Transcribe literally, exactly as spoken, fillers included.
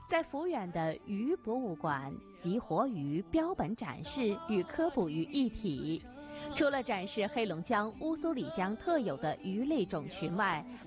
在抚远的鱼博物馆集活鱼标本展示与科普于一体。除了展示黑龙江乌苏里江特有的鱼类种群外，